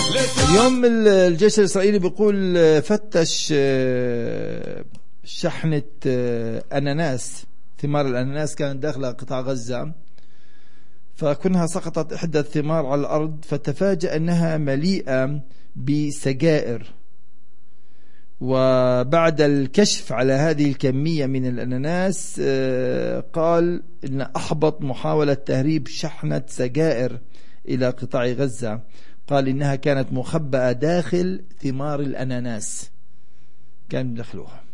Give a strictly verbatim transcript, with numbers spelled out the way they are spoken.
اليوم الجيش الإسرائيلي بيقول فتش شحنة أناناس، ثمار الأناناس كانت داخل قطاع غزة، فكونها سقطت إحدى الثمار على الأرض فتفاجأ أنها مليئة بسجائر. وبعد الكشف على هذه الكمية من الأناناس قال إن أحبط محاولة تهريب شحنة سجائر إلى قطاع غزة. قال إنها كانت مخبأة داخل ثمار الأناناس، كان دخلوها.